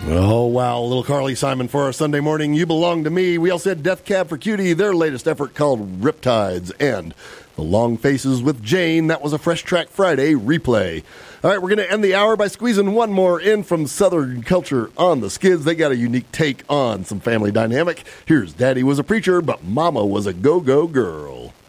Oh, wow. Little Carly Simon for our Sunday morning. You Belong to Me. We also had Death Cab for Cutie, their latest effort called Riptides. And The Long Faces with Jane. That was a Fresh Track Friday replay. All right, we're going to end the hour by squeezing one more in from Southern Culture on the Skids. They got a unique take on some family dynamic. Here's Daddy Was a Preacher, but Mama Was a Go-Go Girl.